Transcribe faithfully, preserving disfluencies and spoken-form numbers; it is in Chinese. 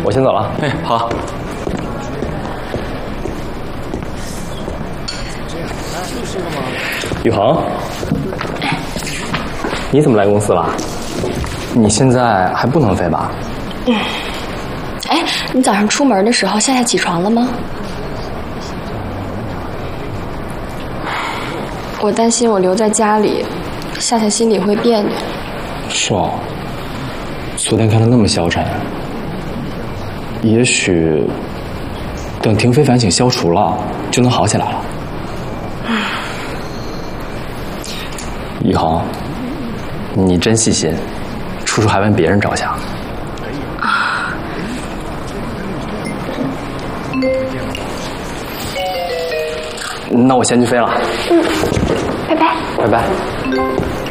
我先走了。 哎，好。 宇恒，你怎么来公司了？你现在还不能飞吧？ 嗯。哎，你早上出门的时候，夏夏起床了吗？我担心我留在家里，夏夏心里会别扭。 是哦，昨天看他那么消沉，也许等停飞反省消除了，就能好起来了。宇恒，你真细心，处处还为别人着想。啊。那我先去飞了。 嗯，拜拜。 拜拜。